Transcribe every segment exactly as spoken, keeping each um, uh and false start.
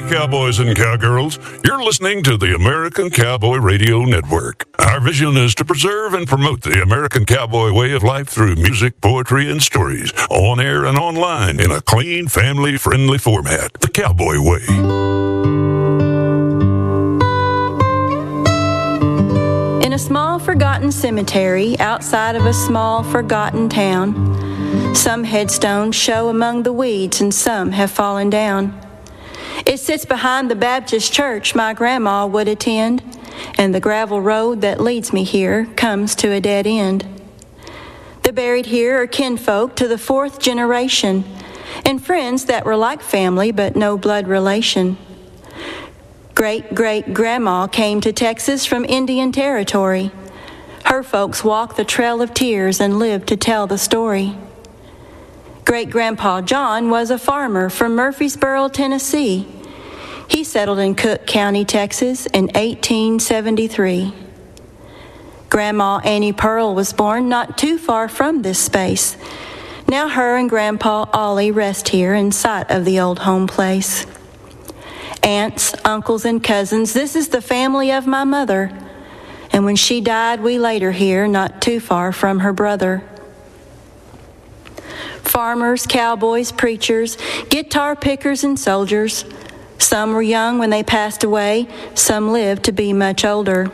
cowboys and cowgirls. You're listening to the American Cowboy Radio Network. Our vision is to preserve and promote the American cowboy way of life through music, poetry, and stories, on air and online, in a clean, family-friendly format. The Cowboy Way. In a small, forgotten cemetery outside of a small, forgotten town, some headstones show among the weeds and some have fallen down. It sits behind the Baptist church my grandma would attend, and the gravel road that leads me here comes to a dead end. The buried here are kinfolk to the fourth generation, and friends that were like family but no blood relation. Great-great-grandma came to Texas from Indian Territory. Her folks walked the trail of tears and lived to tell the story. Great-grandpa John was a farmer from Murfreesboro, Tennessee. He settled in Cook County, Texas in eighteen seventy-three. Grandma Annie Pearl was born not too far from this space. Now her and Grandpa Ollie rest here in sight of the old home place. Aunts, uncles, and cousins, this is the family of my mother. And when she died, we laid her here not too far from her brother. Farmers, cowboys, preachers, guitar pickers, and soldiers. Some were young when they passed away, some lived to be much older.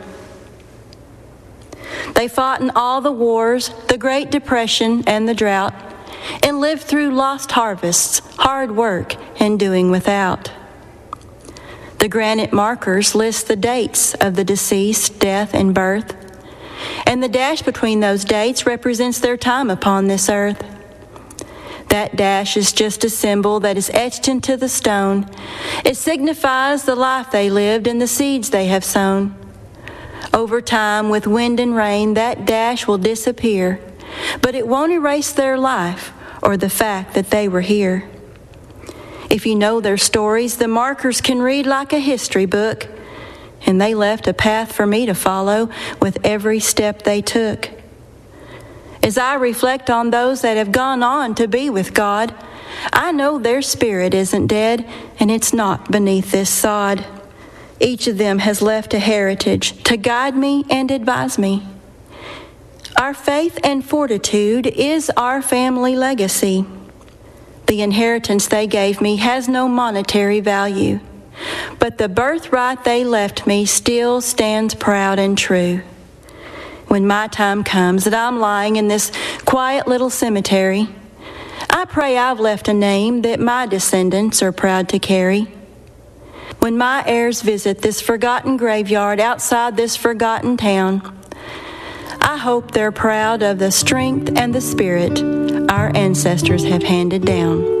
They fought in all the wars, the Great Depression and the drought, and lived through lost harvests, hard work, and doing without. The granite markers list the dates of the deceased, death, and birth, and the dash between those dates represents their time upon this earth. That dash is just a symbol that is etched into the stone. It signifies the life they lived and the seeds they have sown. Over time, with wind and rain, that dash will disappear, but it won't erase their life or the fact that they were here. If you know their stories, the markers can read like a history book, and they left a path for me to follow with every step they took. As I reflect on those that have gone on to be with God, I know their spirit isn't dead, and it's not beneath this sod. Each of them has left a heritage to guide me and advise me. Our faith and fortitude is our family legacy. The inheritance they gave me has no monetary value, but the birthright they left me still stands proud and true. When my time comes that I'm lying in this quiet little cemetery, I pray I've left a name that my descendants are proud to carry. When my heirs visit this forgotten graveyard outside this forgotten town, I hope they're proud of the strength and the spirit our ancestors have handed down.